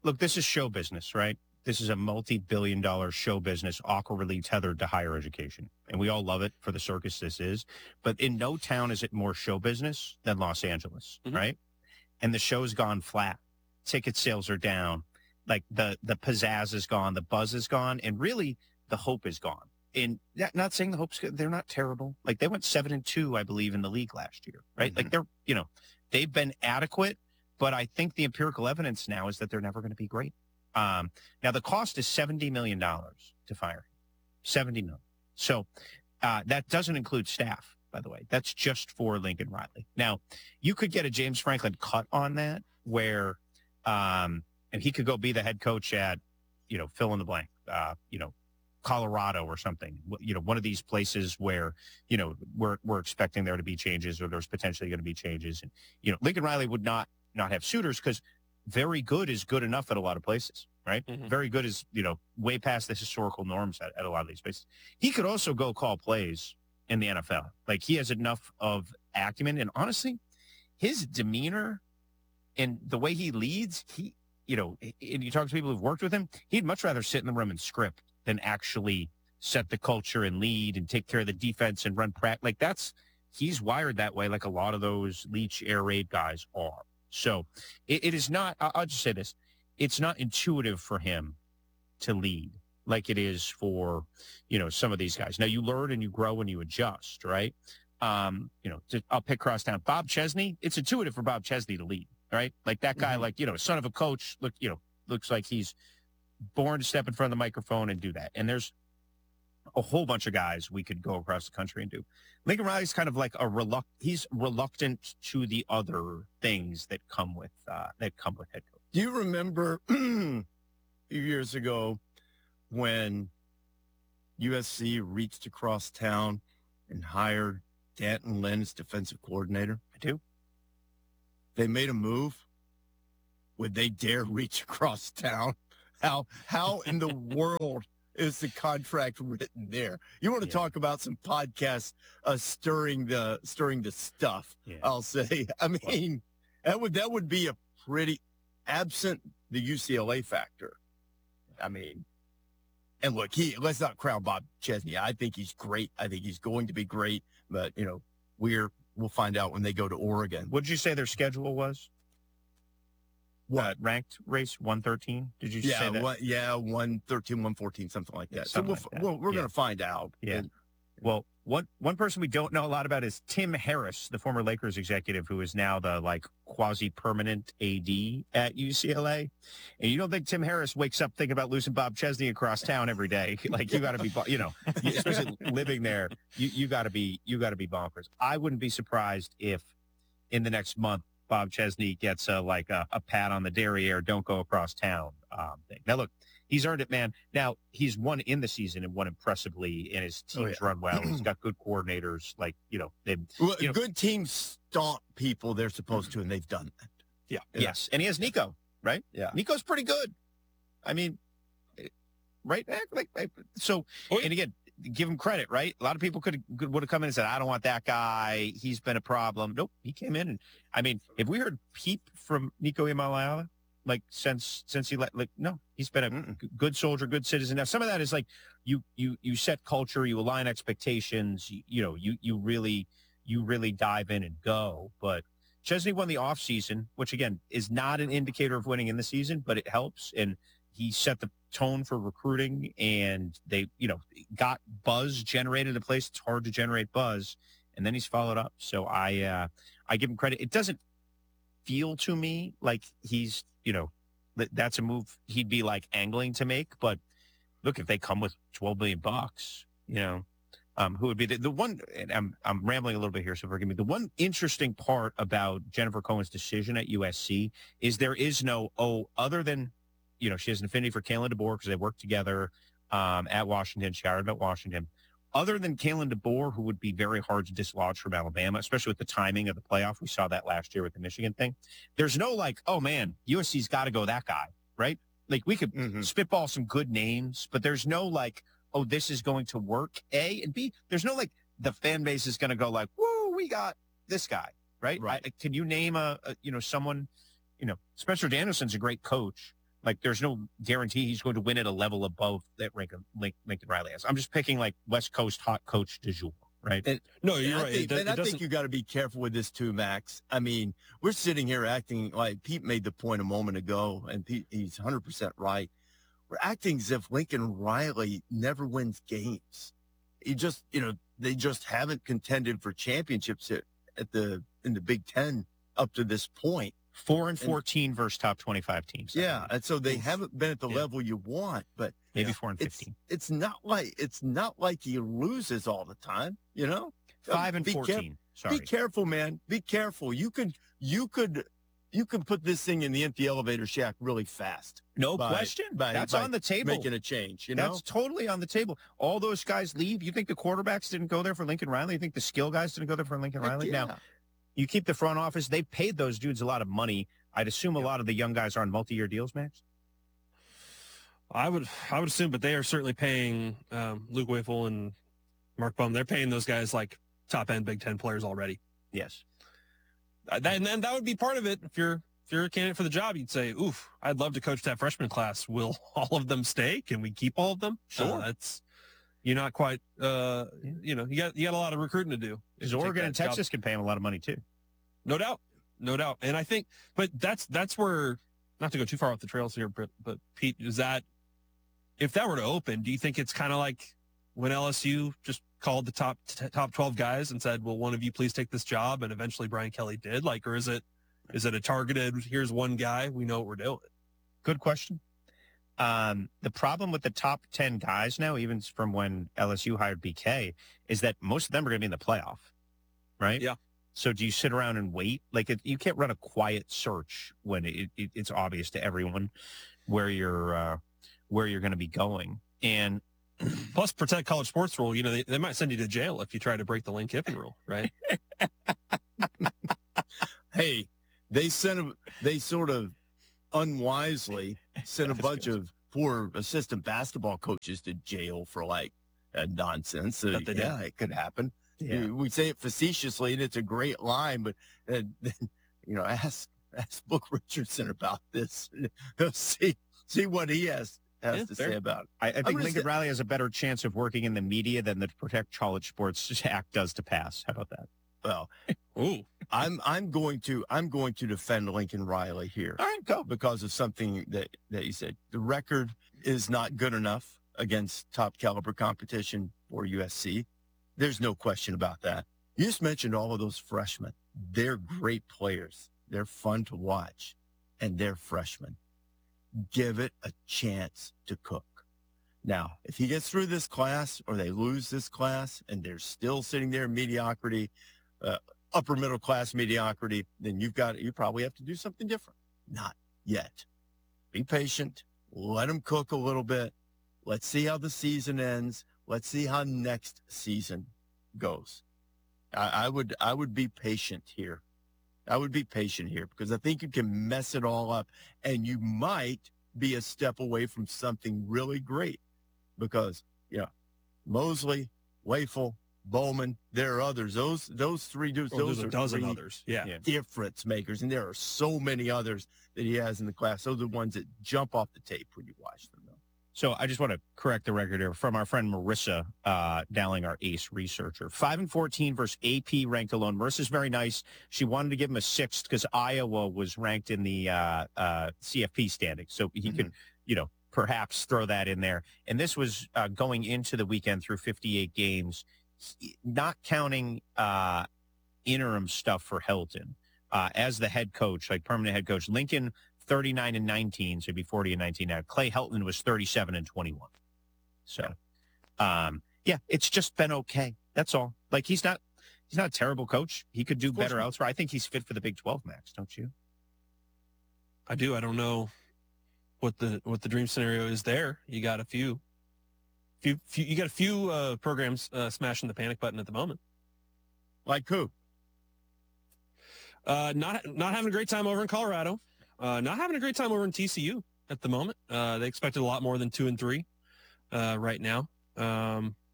look, this is show business, right? This is a multi-billion-dollar show business awkwardly tethered to higher education. And we all love it for the circus this is. But in no town is it more show business than Los Angeles, right? And the show's gone flat. Ticket sales are down. Like the pizzazz is gone. The buzz is gone. And really, the hope is gone. And not saying the hope's good. They're not terrible. Like they went 7-2, I believe, in the league last year, right? Like they've been adequate. But I think the empirical evidence now is that they're never going to be great. Now the cost is $70 million to fire him. $70 million. So that doesn't include staff, by the way. That's just for Lincoln Riley. Now you could get a James Franklin cut on that, where and he could go be the head coach at fill in the blank, Colorado or something. One of these places where we're expecting there to be changes, or there's potentially going to be changes. And Lincoln Riley would not have suitors, because very good is good enough at a lot of places, right? Very good is, way past the historical norms at a lot of these places. He could also go call plays in the NFL. Like he has enough of acumen, and honestly, his demeanor and the way he leads, and you talk to people who've worked with him, he'd much rather sit in the room and script than actually set the culture and lead and take care of the defense and run practice. Like he's wired that way, like a lot of those Leach air raid guys are. So it is not, I'll just say this, it's not intuitive for him to lead like it is for, some of these guys. Now you learn and you grow and you adjust, right? I'll pick crosstown. Bob Chesney, it's intuitive for Bob Chesney to lead, right? Like that guy, son of a coach, looks like he's born to step in front of the microphone and do that. And there's a whole bunch of guys we could go across the country and do. Lincoln Riley's kind of like he's reluctant to the other things that come with head coach. Do you remember a few years ago when USC reached across town and hired Danton Lynn as defensive coordinator? I do. They made a move. Would they dare reach across town? How in the world is the contract written there? You want to talk about some podcasts stirring the stuff? Yeah. I'll say. I mean, that would be a pretty, absent the UCLA factor. I mean, and look, let's not crown Bob Chesney. I think he's great. I think he's going to be great. But we'll find out when they go to Oregon. What did you say their schedule was? What? Ranked race 113? Did you say that? 113, 114, something like that. Yeah, so we're going to find out. Yeah. Well, one person we don't know a lot about is Tim Harris, the former Lakers executive, who is now the quasi-permanent AD at UCLA. And you don't think Tim Harris wakes up thinking about losing Bob Chesney across town every day? Like you got to be, especially living there, you got to be bonkers. I wouldn't be surprised if in the next month Bob Chesney gets a pat on the derriere, don't go across town thing. Now, look, he's earned it, man. Now, he's won in the season and won impressively, and his teams run well. He's got good coordinators. Good teams stomp people they're supposed to, and they've done that. Yeah. Yes. And he has Nico, right? Yeah. Nico's pretty good. I mean, right? And again, give him credit, right? A lot of people would have come in and said, I don't want that guy. He's been a problem. Nope. He came in and, I mean, if we heard peep from Nico Iamaleava, since he no, he's been a good soldier, good citizen. Now, some of that is you set culture, you align expectations, you really dive in and go. But Chesney won the offseason, which again is not an indicator of winning in the season, but it helps. And he set the tone for recruiting, and they, got buzz generated in a place it's hard to generate buzz, and then he's followed up. So I give him credit. It doesn't feel to me like he's, that's a move he'd be angling to make. But look, if they come with $12 million, who would be the one? And I'm rambling a little bit here, so forgive me. The one interesting part about Jennifer Cohen's decision at USC is there is no other than, she has an affinity for Kalen DeBoer because they worked together at Washington. She hired him at Washington. Other than Kalen DeBoer, who would be very hard to dislodge from Alabama, especially with the timing of the playoff. We saw that last year with the Michigan thing. There's no oh man, USC's got to go that guy, right? We could spitball some good names, but there's no this is going to work, A, and B, there's no the fan base is going to go whoa, we got this guy, right? Right. Can you name someone, Spencer Danielson's a great coach. Like, there's no guarantee he's going to win at a level above that Lincoln Riley has. I'm just picking like West Coast hot coach du jour, right? No, you're And right. I think you got to be careful with this too, Max. I mean, we're sitting here acting like Pete made the point a moment ago, and he's 100% right. We're acting as if Lincoln Riley never wins games. They just haven't contended for championships in the Big Ten up to this point. 4-14 versus top 25 teams. Yeah, and so they haven't been at the level you want, but Maybe 4-15. it's not like he loses all the time, 5-14. Sorry. Be careful, man. Be careful. You could put this thing in the empty elevator shack really fast. No question. That's on the table. Making a change, That's totally on the table. All those guys leave. You think the quarterbacks didn't go there for Lincoln Riley? You think the skill guys didn't go there for Lincoln Riley? Yeah. Now, you keep the front office. They paid those dudes a lot of money. I'd assume a lot of the young guys are on multi-year deals, Max? I would assume, but they are certainly paying Luke Wiffle and Mark Bum. They're paying those guys like top-end Big Ten players already. Yes. And then that would be part of it. If you're a candidate for the job, you'd say, "Oof, I'd love to coach that freshman class. Will all of them stay? Can we keep all of them?" Sure. You're not quite. You got a lot of recruiting to do. Because Oregon and Texas can pay him a lot of money too. No doubt. And I think, but that's where, not to go too far off the trails here, but Pete, is that if that were to open, do you think it's kind of like when LSU just called the top 12 guys and said, "Will one of you please take this job?" And eventually Brian Kelly did. Like, or is it a targeted? Here's one guy. We know what we're doing. Good question. The problem with the top 10 guys now, even from when LSU hired BK, is that most of them are going to be in the playoff, right? Yeah. So do you sit around and wait? Like, you can't run a quiet search when it's obvious to everyone where you're going to be going. And plus, protect college sports rule. They might send you to jail if you try to break the Lane Kiffin rule, right? Hey, they sort of unwisely sent a bunch of poor assistant basketball coaches to jail for like nonsense. So, yeah, it could happen. Yeah. We say it facetiously, and it's a great line, but then ask Book Richardson about this. see what he has to say about it. I think Lincoln Riley has a better chance of working in the media than the Protect College Sports Act does to pass. How about that? Well, ooh, I'm going to defend Lincoln Riley here. All right, go. Because of something that you said. The record is not good enough against top caliber competition for USC. There's no question about that. You just mentioned all of those freshmen. They're great players. They're fun to watch, and they're freshmen. Give it a chance to cook. Now, if he gets through this class or they lose this class and they're still sitting there in mediocrity, upper middle class mediocrity, then you probably have to do something different. Not yet. Be patient. Let him cook a little bit. Let's see how the season ends. Let's see how next season goes. I would be patient here. I would be patient here because I think you can mess it all up, and you might be a step away from something really great because, Mosley, Wafel, Bowman, there are others. Those three dudes, those are a dozen three others. Yeah. difference makers, and there are so many others that he has in the class. Those are the ones that jump off the tape when you watch them, though. So I just want to correct the record here from our friend Marissa Dowling, our ace researcher. 5-14 versus AP ranked alone. Marissa's very nice. She wanted to give him a 6th because Iowa was ranked in the CFP standing. So he could, perhaps throw that in there. And this was going into the weekend through 58 games, not counting interim stuff for Hilton as the head coach, like permanent head coach. Lincoln 39-19, so it'd be 40-19 now. Clay Helton was 37-21. So, it's just been okay. That's all. Like, he's not a terrible coach. He could do better elsewhere. I think he's fit for the Big 12, Max, don't you? I do. I don't know what the dream scenario is there. You got a few programs smashing the panic button at the moment. Like who? Not having a great time over in Colorado. Not having a great time over in TCU at the moment. They expected a lot more than 2-3 right now.